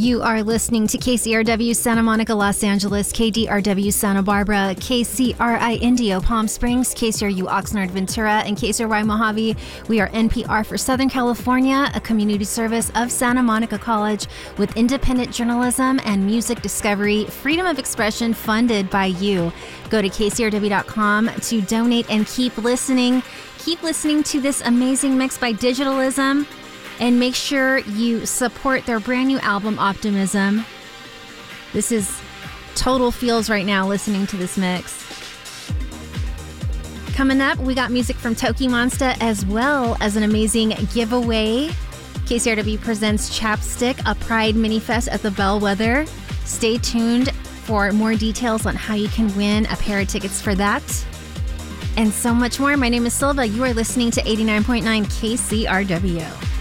You are listening to KCRW Santa Monica, Los Angeles, KDRW Santa Barbara, KCRI Indio Palm Springs, KCRU Oxnard Ventura, and KCRY Mojave. We are NPR for Southern California, a community service of Santa Monica College with independent journalism and music discovery, freedom of expression funded by you. Go to kcrw.com to donate and keep listening. Keep listening to this amazing mix by Digitalism. And make sure you support their brand new album, Optimism. This is total feels right now listening to this mix. Coming up, we got music from Toki Monsta as well as an amazing giveaway. KCRW presents Chapstick, a Pride mini fest at the Bellwether. Stay tuned for more details on how you can win a pair of tickets for that. And so much more. My name is Silva. You are listening to 89.9 KCRW.